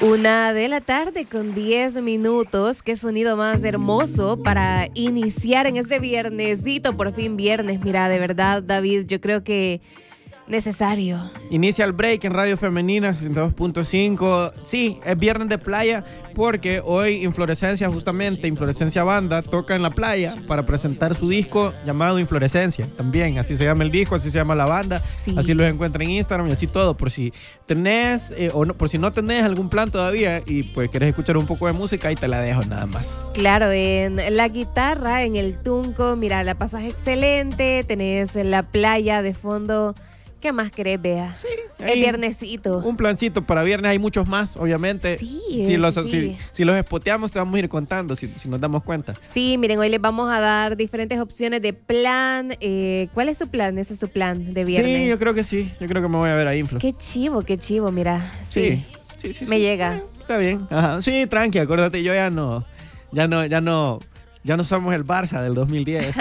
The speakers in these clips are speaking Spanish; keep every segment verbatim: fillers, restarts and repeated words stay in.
Una de la tarde con diez minutos. Qué sonido más hermoso para iniciar en este viernesito, por fin viernes. Mira, de verdad, David, yo creo que necesario. Inicia el break en Radio Femenina sesenta y dos punto cinco. Sí, es viernes de playa porque hoy Inflorescencia, justamente Inflorescencia Banda, toca en la playa para presentar su disco llamado Inflorescencia. También, así se llama el disco, así se llama la banda. Sí. Así los encuentran en Instagram y así todo. Por si tenés, eh, o no, por si no tenés algún plan todavía y pues querés escuchar un poco de música, ahí te la dejo nada más. Claro, en la guitarra, en el tunco, mira, la pasas excelente, tenés la playa de fondo. ¿Qué más querés, Bea? Sí, el viernesito. Un plancito para viernes, hay muchos más, obviamente. Sí, si los, sí. Si, si los espoteamos, te vamos a ir contando, si, si nos damos cuenta. Sí, miren, hoy les vamos a dar diferentes opciones de plan. Eh, ¿Cuál es su plan? Ese es su plan de viernes. Sí, yo creo que sí. Yo creo que me voy a ver a Inflo. Qué chivo, qué chivo, mira. Sí, sí, sí. sí me sí. llega. Eh, está bien. Ajá. Sí, tranqui, acuérdate, yo ya no, ya no, ya no... Ya no somos el Barça del dos mil diez.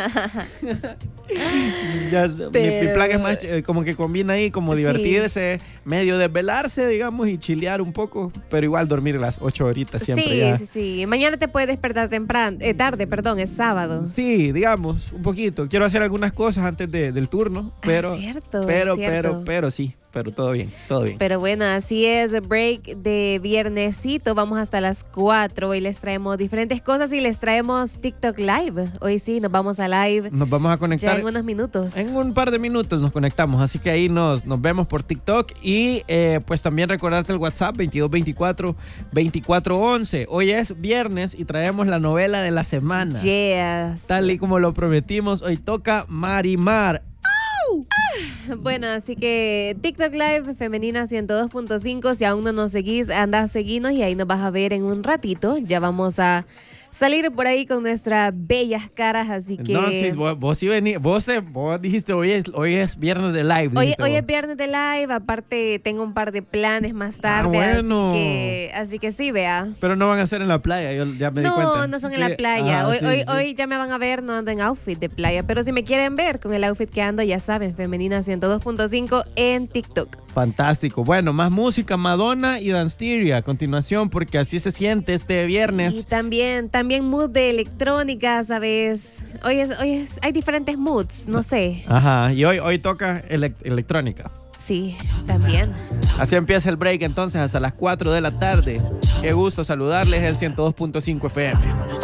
ya, Pero... mi, mi plan es más eh, como que combina ahí, como divertirse, sí. medio desvelarse, digamos, y chilear un poco, pero igual dormir las ocho horitas siempre. Sí, ya. sí, sí. Mañana te puedes despertar temprano, eh, tarde, perdón, es sábado. Sí, digamos, un poquito. Quiero hacer algunas cosas antes de, del turno, pero, ah, cierto, pero, cierto. pero, pero sí. Pero todo bien, todo bien. Pero bueno, así es, break de viernesito. Vamos hasta las cuatro. Hoy les traemos diferentes cosas y les traemos TikTok Live. Hoy sí, nos vamos a live. Nos vamos a conectar. Ya en unos minutos. En un par de minutos nos conectamos. Así que ahí nos, nos vemos por TikTok. Y eh, pues también recordarte el WhatsApp veintidós veinticuatro veinticuatro once. Hoy es viernes y traemos la novela de la semana. Yes. Tal y como lo prometimos, hoy toca Marimar. Bueno, así que TikTok Live Femenina ciento dos punto cinco. Si aún no nos seguís, anda a seguirnos y ahí nos vas a ver en un ratito. Ya vamos a salir por ahí con nuestras bellas caras, así que... No, sí, vos, vos sí venís, vos, vos dijiste hoy es, hoy es viernes de live. Hoy, hoy es viernes de live, aparte tengo un par de planes más tarde, ah, bueno. así que así que sí, vea. Pero no van a ser en la playa, yo ya me no, di cuenta. No, no son sí. en la playa. Ah, hoy sí, hoy, sí. hoy ya me van a ver, no ando en outfit de playa, pero si me quieren ver con el outfit que ando, ya saben, Femenina ciento dos punto cinco en TikTok. Fantástico. Bueno, más música, Madonna y Dansteria a continuación, porque así se siente este viernes. Y también, también mood de electrónica, ¿sabes? Hoy es, hoy es, hay diferentes moods, no sé. Ajá, y hoy, hoy toca ele- electrónica. Sí, también. Así empieza el break entonces hasta las cuatro de la tarde. Qué gusto saludarles, el ciento dos punto cinco F M.